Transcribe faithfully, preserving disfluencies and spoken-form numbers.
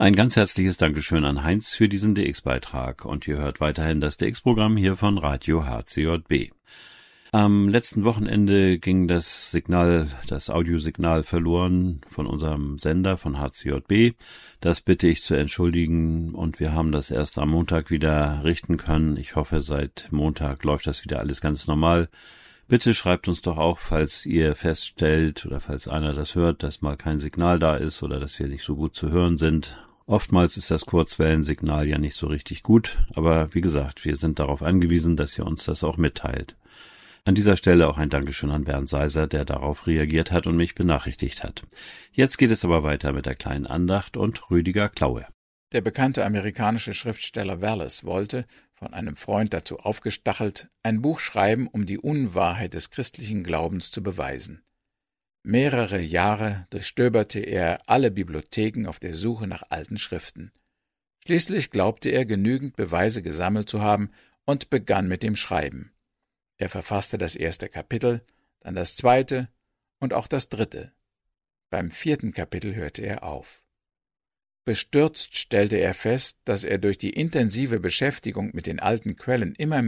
Ein ganz herzliches Dankeschön an Heinz für diesen D X-Beitrag und ihr hört weiterhin das D X-Programm hier von Radio H C J B. Am letzten Wochenende ging das Signal, das Audiosignal verloren von unserem Sender von H C J B. Das bitte ich zu entschuldigen und wir haben das erst am Montag wieder richten können. Ich hoffe, seit Montag läuft das wieder alles ganz normal. Bitte schreibt uns doch auch, falls ihr feststellt oder falls einer das hört, dass mal kein Signal da ist oder dass wir nicht so gut zu hören sind. Oftmals ist das Kurzwellensignal ja nicht so richtig gut, aber wie gesagt, wir sind darauf angewiesen, dass ihr uns das auch mitteilt. An dieser Stelle auch ein Dankeschön an Bernd Seiser, der darauf reagiert hat und mich benachrichtigt hat. Jetzt geht es aber weiter mit der kleinen Andacht und Rüdiger Klaue. Der bekannte amerikanische Schriftsteller Wallace wollte, von einem Freund dazu aufgestachelt, ein Buch schreiben, um die Unwahrheit des christlichen Glaubens zu beweisen. Mehrere Jahre durchstöberte er alle Bibliotheken auf der Suche nach alten Schriften. Schließlich glaubte er, genügend Beweise gesammelt zu haben und begann mit dem Schreiben. Er verfasste das erste Kapitel, dann das zweite und auch das dritte. Beim vierten Kapitel hörte er auf. Bestürzt stellte er fest, dass er durch die intensive Beschäftigung mit den alten Quellen immer